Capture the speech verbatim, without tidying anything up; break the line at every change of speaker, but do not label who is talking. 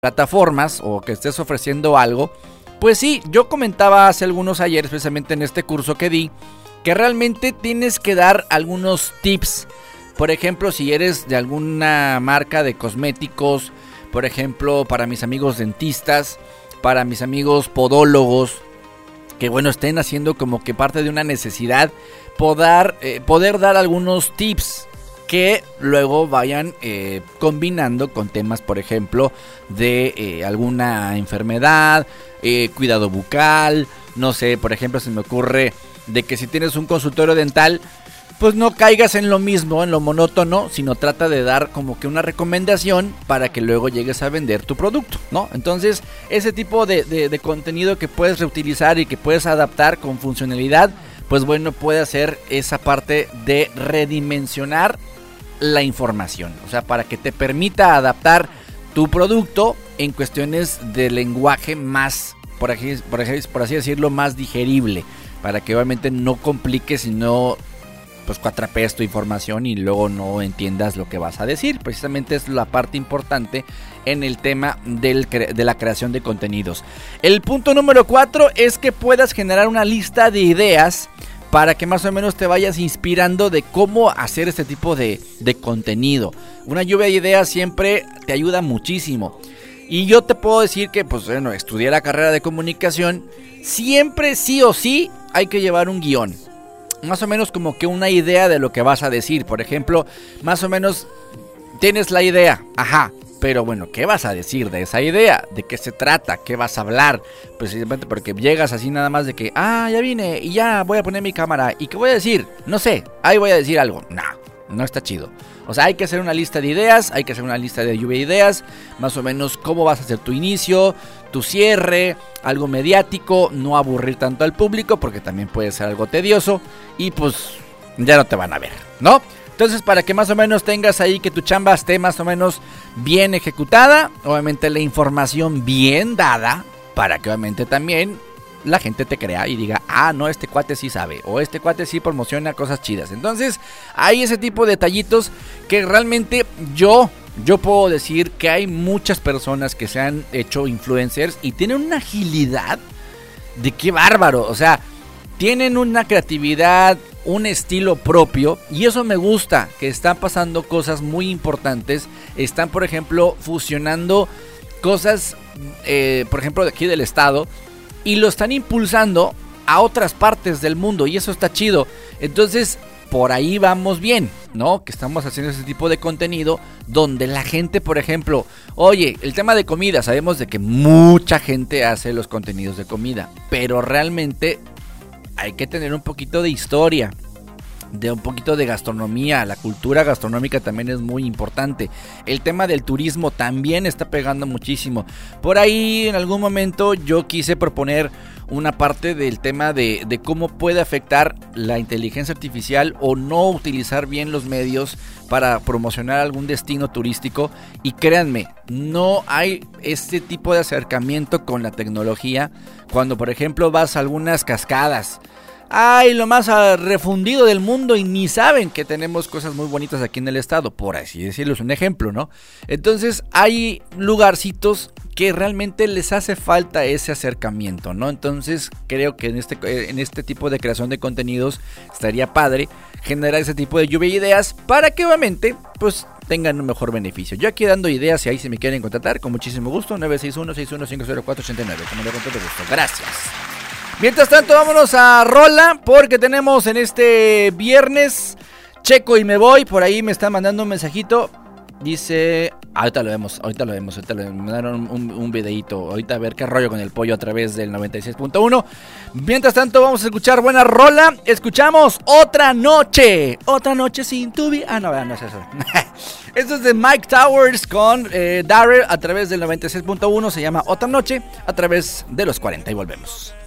plataformas o que estés ofreciendo algo, pues sí, yo comentaba hace algunos ayeres, precisamente en este curso que di, que realmente tienes que dar algunos tips. Por ejemplo, si eres de alguna marca de cosméticos, por ejemplo, para mis amigos dentistas, para mis amigos podólogos, que bueno, estén haciendo como que parte de una necesidad, poder, eh, poder dar algunos tips que luego vayan eh, combinando con temas, por ejemplo, de eh, alguna enfermedad, eh, cuidado bucal, no sé, por ejemplo, se me ocurre de que si tienes un consultorio dental, pues no caigas en lo mismo, en lo monótono, sino trata de dar como que una recomendación para que luego llegues a vender tu producto, ¿no? Entonces, ese tipo de, de, de contenido que puedes reutilizar y que puedes adaptar con funcionalidad, pues bueno, puede hacer esa parte de redimensionar la información, o sea, para que te permita adaptar tu producto en cuestiones de lenguaje más, por así, por así, por así decirlo, más digerible, para que obviamente no compliques y no pues cuatrapees tu información y luego no entiendas lo que vas a decir. Precisamente es la parte importante en el tema del, de la creación de contenidos. El punto número cuatro es que puedas generar una lista de ideas para que más o menos te vayas inspirando de cómo hacer este tipo de, de contenido. Una lluvia de ideas siempre te ayuda muchísimo. Y yo te puedo decir que, pues bueno, estudié la carrera de comunicación. Siempre, sí o sí, hay que llevar un guión. Más o menos como que una idea de lo que vas a decir. Por ejemplo, más o menos tienes la idea. Ajá. Pero bueno, ¿qué vas a decir de esa idea? ¿De qué se trata? ¿Qué vas a hablar? Precisamente porque llegas así nada más de que, ah, ya vine y ya voy a poner mi cámara. ¿Y qué voy a decir? No sé, ahí voy a decir algo. No, no está chido. O sea, hay que hacer una lista de ideas, hay que hacer una lista de lluvia de ideas. Más o menos cómo vas a hacer tu inicio, tu cierre, algo mediático. No aburrir tanto al público porque también puede ser algo tedioso. Y pues ya no te van a ver, ¿no? Entonces, para que más o menos tengas ahí que tu chamba esté más o menos bien ejecutada, obviamente la información bien dada, para que obviamente también la gente te crea y diga, ah, no, este cuate sí sabe, o este cuate sí promociona cosas chidas. Entonces, hay ese tipo de detallitos que realmente yo, yo puedo decir que hay muchas personas que se han hecho influencers y tienen una agilidad de qué bárbaro, o sea, tienen una creatividad, un estilo propio, y eso me gusta, que están pasando cosas muy importantes. Están, por ejemplo, fusionando cosas, eh, por ejemplo, de aquí del estado, y lo están impulsando a otras partes del mundo, y eso está chido. Entonces, por ahí vamos bien, ¿no? Que estamos haciendo ese tipo de contenido donde la gente, por ejemplo, oye, el tema de comida, sabemos de que mucha gente hace los contenidos de comida, pero realmente hay que tener un poquito de historia, de un poquito de gastronomía. La cultura gastronómica también es muy importante. El tema del turismo también está pegando muchísimo. Por ahí en algún momento yo quise proponer una parte del tema de, de cómo puede afectar la inteligencia artificial o no utilizar bien los medios para promocionar algún destino turístico. Y créanme, no hay este tipo de acercamiento con la tecnología cuando, por ejemplo, vas a algunas cascadas. Ay, lo más refundido del mundo y ni saben que tenemos cosas muy bonitas aquí en el estado, por así decirlo, es un ejemplo, ¿no? Entonces hay lugarcitos que realmente les hace falta ese acercamiento, ¿no? Entonces creo que en este, en este tipo de creación de contenidos estaría padre generar ese tipo de lluvia de ideas para que obviamente pues tengan un mejor beneficio. Yo aquí dando ideas y ahí si me quieren contratar, con muchísimo gusto, nueve seis uno, seis uno cinco cero cuatro ocho nueve, como le con todo gusto. Gracias. Mientras tanto, vámonos a rola, porque tenemos en este viernes Checo y me voy. Por ahí me están mandando un mensajito. Dice, ahorita lo vemos, ahorita lo vemos, ahorita lo vemos. Me mandaron un, un videito. Ahorita a ver qué rollo con el pollo a través del noventa y seis punto uno. Mientras tanto, vamos a escuchar buena rola. Escuchamos Otra Noche. Otra noche sin tu vida. Ah, no, no es eso. Esto es de Mike Towers con eh, Darrell a través del noventa y seis punto uno. Se llama Otra Noche a través de los cuarenta y volvemos.